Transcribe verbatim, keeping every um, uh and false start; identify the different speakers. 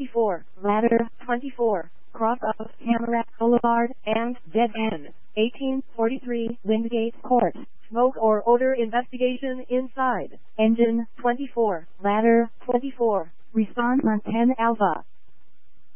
Speaker 1: twenty-four, ladder twenty-four, cross of Tamarack Boulevard and dead end, eighteen forty-three Wingate Court. Smoke or odor investigation inside. Engine twenty-four, ladder twenty-four, response on ten Alpha.